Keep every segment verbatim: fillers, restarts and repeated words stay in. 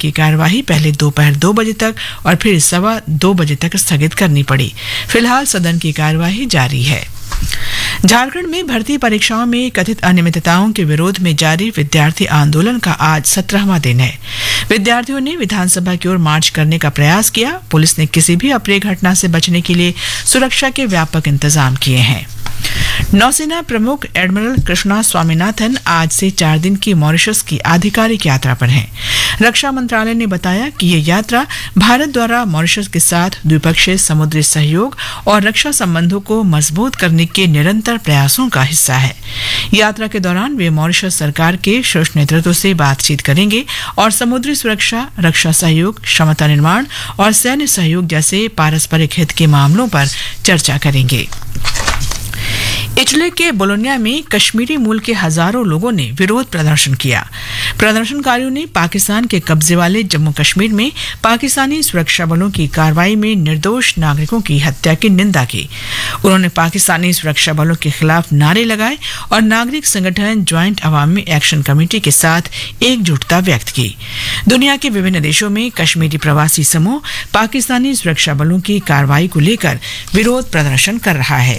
की कार्यवाही पहले दोपहर दो बजे तक और फिर सवा दो बजे तक स्थगित करनी पड़ी। फिलहाल सदन की कार्यवाही जारी है। झारखंड में भर्ती परीक्षाओं में कथित अनियमितताओं के विरोध में जारी विद्यार्थी आंदोलन का आज सत्रहवां दिन है। विद्यार्थियों ने विधानसभा की ओर मार्च करने का प्रयास किया। पुलिस ने किसी भी अप्रिय घटना से बचने के लिए सुरक्षा के व्यापक इंतजाम किए हैं। नौसेना प्रमुख एडमिरल कृष्णा स्वामीनाथन आज से चार दिन की मॉरिशस की आधिकारिक यात्रा पर हैं। रक्षा मंत्रालय ने बताया कि ये यात्रा भारत द्वारा मॉरिशस के साथ द्विपक्षीय समुद्री सहयोग और रक्षा संबंधों को मजबूत करने के निरंतर प्रयासों का हिस्सा है। यात्रा के दौरान वे मॉरिशस सरकार के शीर्ष नेतृत्व से बातचीत करेंगे और समुद्री सुरक्षा, रक्षा सहयोग, क्षमता निर्माण और सैन्य सहयोग जैसे पारस्परिक हित के मामलों पर चर्चा करेंगे। इटली के बोलोनिया में कश्मीरी मूल के हजारों लोगों ने विरोध प्रदर्शन किया। प्रदर्शनकारियों ने पाकिस्तान के कब्जे वाले जम्मू कश्मीर में पाकिस्तानी सुरक्षा बलों की कार्रवाई में निर्दोष नागरिकों की हत्या की निंदा की। उन्होंने पाकिस्तानी सुरक्षा बलों के खिलाफ नारे लगाए और नागरिक संगठन ज्वाइंट अवामी एक्शन कमेटी के साथ एकजुटता व्यक्त की। दुनिया के विभिन्न देशों में कश्मीरी प्रवासी समूह पाकिस्तानी सुरक्षा बलों की कार्रवाई को लेकर विरोध प्रदर्शन कर रहा है।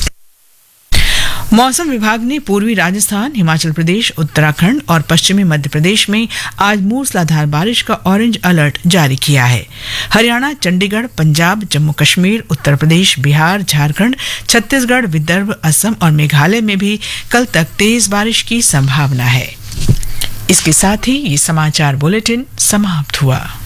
मौसम विभाग ने पूर्वी राजस्थान, हिमाचल प्रदेश, उत्तराखंड और पश्चिमी मध्य प्रदेश में आज मूसलाधार बारिश का ऑरेंज अलर्ट जारी किया है। हरियाणा, चंडीगढ़, पंजाब, जम्मू कश्मीर, उत्तर प्रदेश, बिहार, झारखंड, छत्तीसगढ़, विदर्भ, असम और मेघालय में भी कल तक तेज बारिश की संभावना है। इसके साथ ही ये समाचार बुलेटिन समाप्त हुआ।